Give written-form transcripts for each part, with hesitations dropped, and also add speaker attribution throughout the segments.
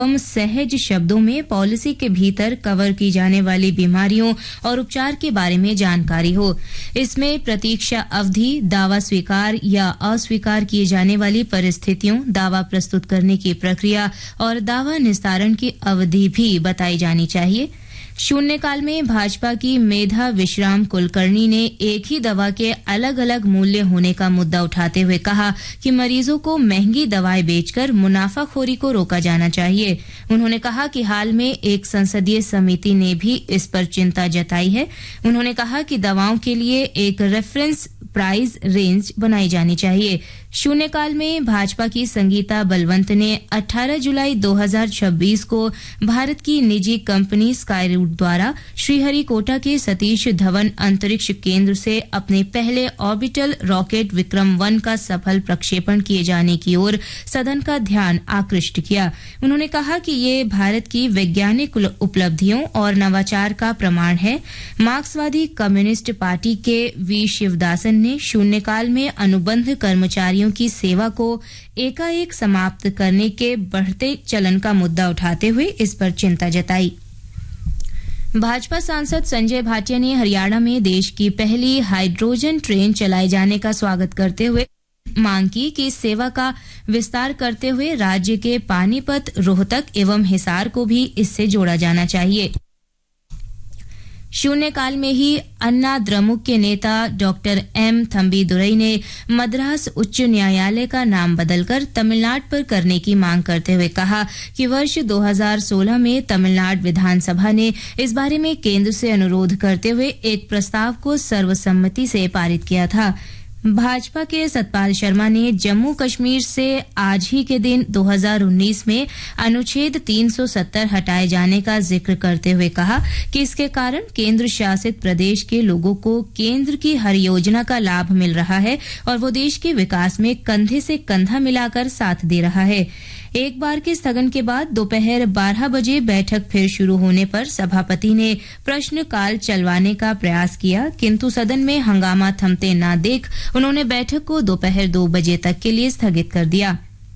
Speaker 1: सहज शब्दों में पॉलिसी के भीतर कवर की जाने वाली बीमारियों और उपचार के बारे में जानकारी हो। इसमें प्रतीक्षा अवधि, दावा स्वीकार या अस्वीकार किए जाने वाली परिस्थितियों, दावा प्रस्तुत करने की प्रक्रिया और दावा निस्तारण की अवधि भी बताई जानी चाहिए। शून्यकाल में भाजपा की मेधा विश्राम कुलकर्णी ने एक ही दवा के अलग अलग मूल्य होने का मुद्दा उठाते हुए कहा कि मरीजों को महंगी दवाएं बेचकर मुनाफाखोरी को रोका जाना चाहिए। उन्होंने कहा कि हाल में एक संसदीय समिति ने भी इस पर चिंता जताई है। उन्होंने कहा कि दवाओं के लिए एक रेफरेंस प्राइस रेंज बनाई जानी चाहिए। शून्यकाल में भाजपा की संगीता बलवंत ने 18 जुलाई 2026 को भारत की निजी कंपनी स्काईरूट द्वारा श्रीहरिकोटा के सतीश धवन अंतरिक्ष केंद्र से अपने पहले ऑर्बिटल रॉकेट विक्रम 1 का सफल प्रक्षेपण किए जाने की ओर सदन का ध्यान आकृष्ट किया। उन्होंने कहा कि ये भारत की वैज्ञानिक उपलब्धियों और नवाचार का प्रमाण है। मार्क्सवादी कम्युनिस्ट पार्टी के वी शिवदासन ने शून्यकाल में अनुबंध कर्मचारियों की सेवा को एकाएक समाप्त करने के बढ़ते चलन का मुद्दा उठाते हुए इस पर चिंता जताई। भाजपा सांसद संजय भाटिया ने हरियाणा में देश की पहली हाइड्रोजन ट्रेन चलाए जाने का स्वागत करते हुए मांग की कि इस सेवा का विस्तार करते हुए राज्य के पानीपत, रोहतक एवं हिसार को भी इससे जोड़ा जाना चाहिए। शून्यकाल में ही अन्ना द्रमुक के नेता डॉक्टर एम थंबीदुरई ने मद्रास उच्च न्यायालय का नाम बदलकर तमिलनाडु पर करने की मांग करते हुए कहा कि वर्ष 2016 में तमिलनाडु विधानसभा ने इस बारे में केंद्र से अनुरोध करते हुए एक प्रस्ताव को सर्वसम्मति से पारित किया था। भाजपा के सतपाल शर्मा ने जम्मू कश्मीर से आज ही के दिन 2019 में अनुच्छेद 370 हटाए जाने का जिक्र करते हुए कहा कि इसके कारण केंद्र शासित प्रदेश के लोगों को केंद्र की हर योजना का लाभ मिल रहा है और वो देश के विकास में कंधे से कंधा मिलाकर साथ दे रहा है। एक बार के स्थगन के बाद दोपहर 12 बजे बैठक फिर शुरू होने पर सभापति ने प्रश्नकाल चलवाने का प्रयास किया, किंतु सदन में हंगामा थमते न देख उन्होंने बैठक को दोपहर 2 बजे तक के लिए स्थगित कर दिया।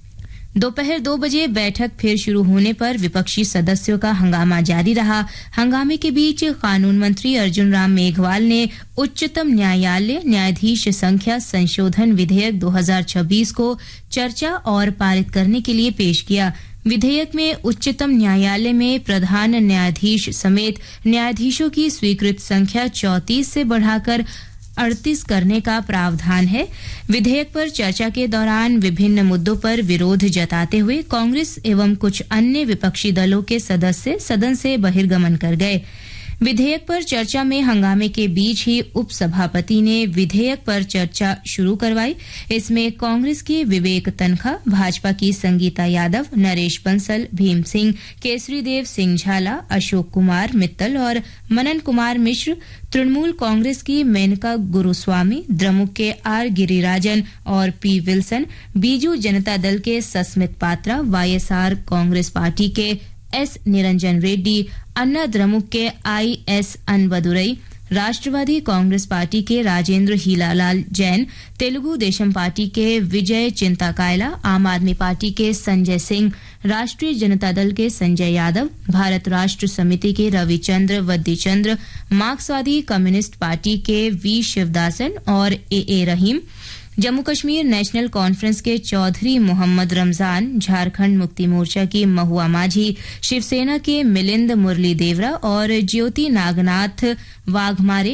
Speaker 1: दोपहर 2 बजे बैठक फिर शुरू होने पर विपक्षी सदस्यों का हंगामा जारी रहा। हंगामे के बीच कानून मंत्री अर्जुन राम मेघवाल ने उच्चतम न्यायालय न्यायाधीश संख्या संशोधन विधेयक 2026 को चर्चा और पारित करने के लिए पेश किया। विधेयक में उच्चतम न्यायालय में प्रधान न्यायाधीश समेत न्यायाधीशों की स्वीकृत संख्या 34 से बढ़ाकर 38 करने का प्रावधान है। विधेयक पर चर्चा के दौरान विभिन्न मुद्दों पर विरोध जताते हुए कांग्रेस एवं कुछ अन्य विपक्षी दलों के सदस्य सदन से बहिर्गमन कर गए। विधेयक पर चर्चा में हंगामे के बीच ही उपसभापति ने विधेयक पर चर्चा शुरू करवाई। इसमें कांग्रेस के विवेक तनखा, भाजपा की संगीता यादव, नरेश बंसल, भीम सिंह, केसरी देव सिंह झाला, अशोक कुमार मित्तल और मनन कुमार मिश्र, तृणमूल कांग्रेस की मेनका गुरुस्वामी, द्रमुक के आर गिरिराजन और पी विल्सन, बीजू जनता दल के सस्मित पात्रा, वाईएसआर कांग्रेस पार्टी के एस निरंजन रेड्डी, अन्ना द्रमुक के I S अनबदुरई, Rashtravadi Congress party के राजेंद्र हीलालाल जैन, तेलुगु देशम पार्टी के विजय चिंताकायला, आम आदमी पार्टी के संजय सिंह, राष्ट्रीय जनता दल के संजय यादव, भारत राष्ट्र समिति के रविचंद्र वद्दीचंद्र, मार्क्सवादी कम्युनिस्ट पार्टी के वी शिवदासन और ए रहीम, जम्मू कश्मीर नेशनल कॉन्फ्रेंस के चौधरी मोहम्मद रमजान, झारखंड मुक्ति मोर्चा की महुआ माझी, शिवसेना के मिलिंद मुरली देवरा और ज्योति नागनाथ वाघमारे,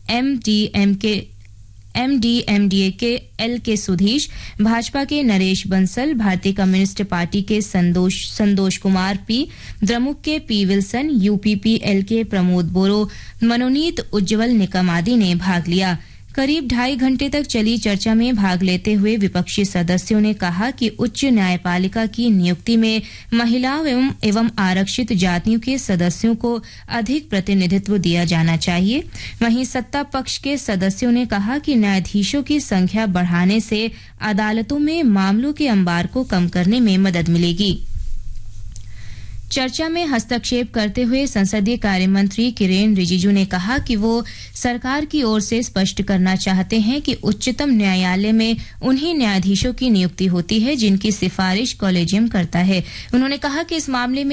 Speaker 1: एमडीएमडीए के एल के सुधीश, भाजपा के नरेश बंसल, भारतीय कम्युनिस्ट पार्टी के संतोष कुमार पी, द्रमुक के पी विल्सन, यूपीपीएल के प्रमोद बोरो, मनोनीत उज्जवल निकम आदि ने भाग लिया। करीब 2.5 घंटे तक चली चर्चा में भाग लेते हुए विपक्षी सदस्यों ने कहा कि उच्च न्यायपालिका की नियुक्ति में महिलाओं एवं आरक्षित जातियों के सदस्यों को अधिक प्रतिनिधित्व दिया जाना चाहिए। वहीं सत्ता पक्ष के सदस्यों ने कहा कि न्यायाधीशों की संख्या बढ़ाने से अदालतों में मामलों के अंबार को कम करने में मदद मिलेगी। चर्चा में हस्तक्षेप करते हुए संसदीय कार्य मंत्री किरेन रिजिजू ने कहा कि वो सरकार की ओर से स्पष्ट करना चाहते हैं कि उच्चतम न्यायालय में उन्हीं न्यायाधीशों की नियुक्ति होती है जिनकी सिफारिश कॉलेजियम करता है। उन्होंने कहा कि इस मामले में